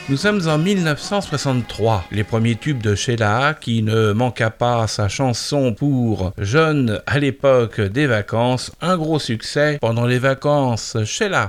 Nous sommes en 1963. Les premiers tubes de Sheila, qui ne manqua pas sa chanson pour Jeune à l'époque des vacances, un gros succès pendant les vacances. Sheila.